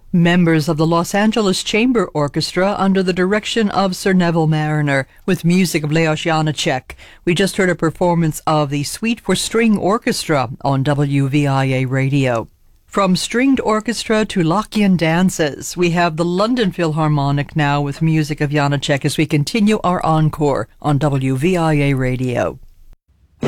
Members of the Los Angeles Chamber Orchestra under the direction of Sir Neville Marriner with music of Leos Janáček. We just heard a performance of the Suite for String Orchestra on WVIA Radio. From stringed orchestra to Lockean dances, we have the London Philharmonic now with music of Janáček as we continue our encore on WVIA Radio.